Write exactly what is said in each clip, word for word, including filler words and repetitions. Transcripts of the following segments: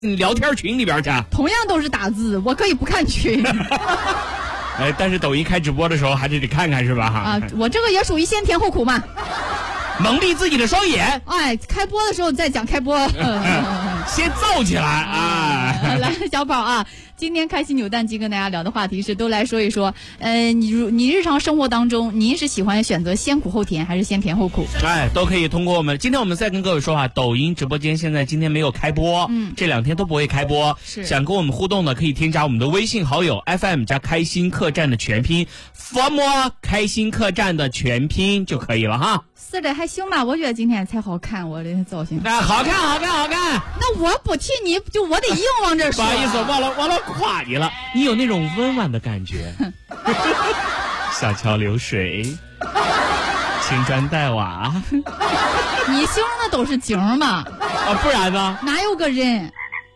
聊天群里边去。 同样都是打字，我可以不看群。 哎，但是抖音开直播的时候还是得看看是吧？哈啊，我这个也属于先甜后苦嘛， 蒙蔽自己的双眼。 哎，开播的时候再讲开播， 先造起来啊！ 来，小宝啊，今天开心扭蛋机跟大家聊的话题是，都来说一说，呃，你如你日常生活当中，您是喜欢选择先苦后甜，还是先甜后苦？ 哎，都可以通过我们。今天我们再跟各位说啊，抖音直播间现在今天没有开播，嗯，这两天都不会开播。 是想跟我们互动的，可以添加我们的微信好友 F M 加开心客栈的全拼 ，F M 开心客栈的全拼就可以了哈。 是的，还行吧，我觉得今天才好看，我的造型。 啊，好看，好看，好看。 那我不替你，就我得硬往这说。 不好意思，忘了忘了夸你了，你有那种温婉的感觉。小桥流水，青砖黛瓦。 你形容的都是景嘛？ 啊，不然呢？ 哪有个人？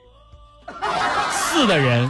是的人。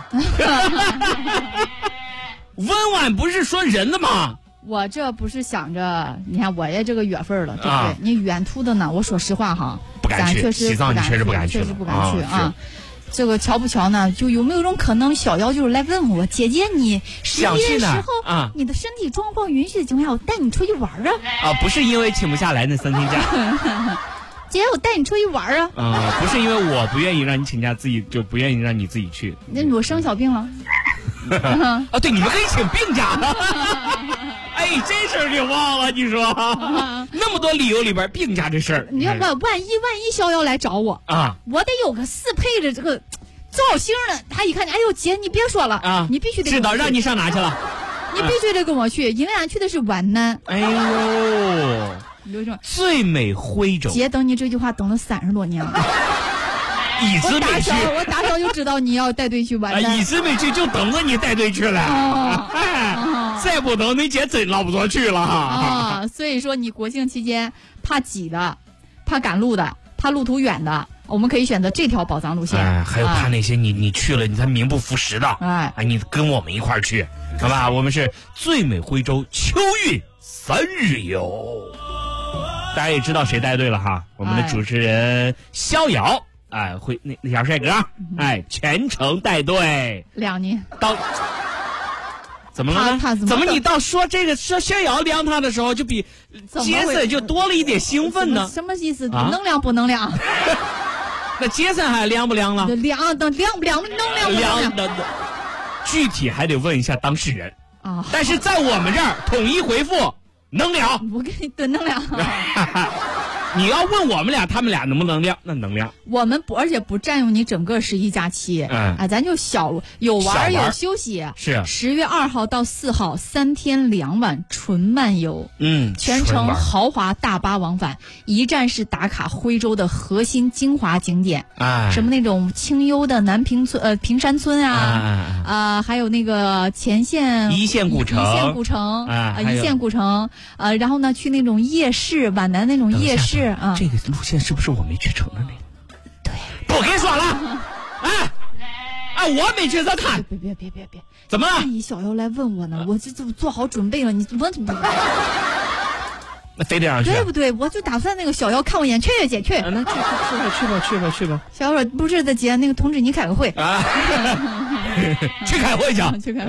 温婉不是说人的吗？ 我这不是想着，你看我也这个月份了，对不对？ 啊、 你远途的呢？我说实话哈， 不敢去。 咱确实西藏你确实不敢去， 确实不敢去啊。 啊这个巧不巧呢？就有没有一种可能，小姚就是来问我，姐姐你十一的时候啊， 你的身体状况允许的情况下，我带你出去玩啊？ 啊，不是因为请不下来那三天假。 姐姐，我带你出去玩啊？ 啊，不是因为我不愿意让你请假，自己就不愿意让你自己去。 那我生小病了。 啊，对，你们可以请病假。哎，这事儿给忘了，你说，啊、那么多理由里边，病假这事儿， 你要万万一万一逍遥来找我啊， 我得有个适配的这个造型的。他一看，哎呦姐，你别说了啊，你必须得知道让你上哪去了， 你必须得跟我去，因为俺去的是皖南。 哎呦，最美徽州。 姐，等你这句话等了三十多年了。 一直没去， 我打小就知道你要带队去皖南， 啊、一直没去，就等着你带队去了。哦哎哦、再不等，你姐真捞不着去了啊！所以说，你国庆期间怕挤的，怕赶路的，怕路途远的，我们可以选择这条宝藏路线。 哎，还有怕那些你、啊、你去了你才名不副实的，哎，哎，你跟我们一块儿去，好吧？我们是最美徽州秋韵三日游，大家也知道谁带队了哈？我们的主持人逍遥。哎，会那那小帅哥，哎，全程带队两年到，怎么了呢？ 他他怎么怎么你到说这个说逍遥量他的时候，就比杰森就多了一点兴奋呢？ 什么意思？啊、能量不能量？ 那杰森还凉不凉了？ 凉的凉不凉？能量不凉的？具体还得问一下当事人啊。但是在我们这儿统一回复能量。 我给你炖能量。 你要问我们俩，他们俩能不能量？那能量。 我们不，而且不占用你整个十一假期。嗯，啊，咱就小有玩有休息。 是。 十月二号到四号，三天两晚纯漫游。 嗯， 全程豪华大巴往返，一站式打卡徽州的核心精华景点。 哎。 什么那种清幽的南平村、呃平山村啊，啊、呃，还有那个前线一线古城， 一线古城啊， 一线古城，呃，然后呢，去那种夜市，皖南那种夜市。啊， 这个路线是不是我没去成的那个？ 对， 不跟你说了，哎，哎，我没去，咱看。 别别别别别， 怎么了？ 万一小姚来问我呢？我这这做好准备了，你我那非得让去， 对不对？我就打算那个小姚看我一眼，去姐去。 啊、那去去吧去吧去吧去吧。 小姚说不是的姐，那个同志你开个会啊，去开会去， 去开会。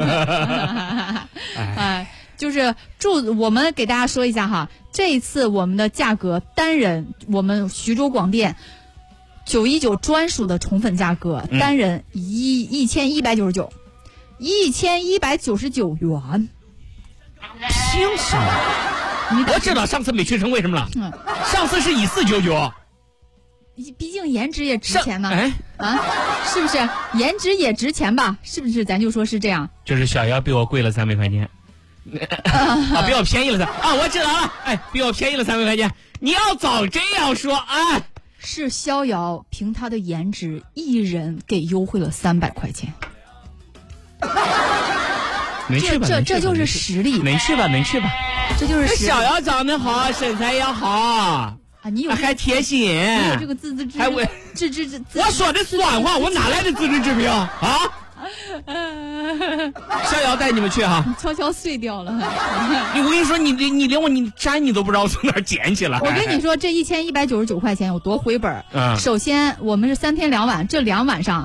哎。就是祝我们给大家说一下哈，这一次我们的价格单人，我们徐州广电九一九专属的宠粉价格，嗯、单人一一千一百九十九，一千一百九十九元。 凭什么？我知道上次没去成为什么了。嗯，上次是一四九九。 毕竟颜值也值钱呢。 哎啊，是不是？颜值也值钱吧？是不是？咱就说是这样。 就是小姚比我贵了三百块钱。啊，比我便宜了三啊！我知道了，哎，比我便宜了三百块钱。你要早这样说啊！ 是逍遥凭他的颜值，一人给优惠了三百块钱。 没去吧？ 这这就是实力。 没去吧？没去吧？ 这就是实力。 逍遥长得好，身材也好啊， 你有还贴心， 你有这个自知之还我自知之。 我说的算话，我哪来的自知之明啊？ 逍遥带你们去哈， 悄悄碎掉了。 你我跟你说，你你连我你粘你都不知道从哪儿捡起来。 我跟你说，这一千一百九十九块钱有多回本？ 嗯， 首先我们是三天两晚，这两晚上